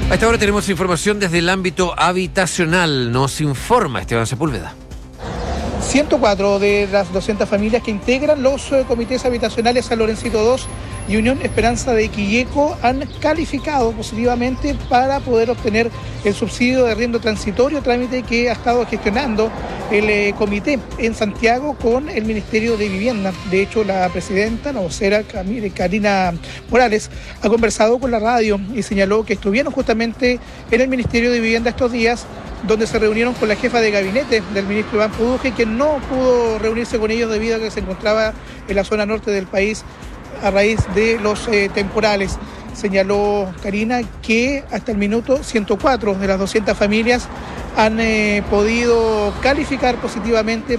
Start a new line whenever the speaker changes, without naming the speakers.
A esta hora tenemos información desde el ámbito habitacional. Nos informa Esteban Sepúlveda.
104 de las 200 familias que integran los comités habitacionales San Lorencito II y Unión Esperanza de Quilleco han calificado positivamente para poder obtener el subsidio de arriendo transitorio, trámite que ha estado gestionando el comité en Santiago con el Ministerio de Vivienda. De hecho, la presidenta, la vocera Karina Morales, ha conversado con la radio y señaló que estuvieron justamente en el Ministerio de Vivienda estos días, donde se reunieron con la jefa de gabinete del ministro Iván Puduje, que no pudo reunirse con ellos debido a que se encontraba en la zona norte del país a raíz de los temporales. Señaló Karina que hasta el minuto 104 de las 200 familias han podido calificar positivamente